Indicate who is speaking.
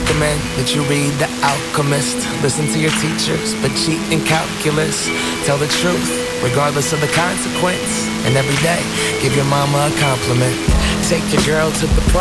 Speaker 1: recommend that you read The Alchemist. Listen to your teachers, but cheat in calculus. Tell the truth, regardless of the consequence. And every day, give your mama a compliment. Take your girl to the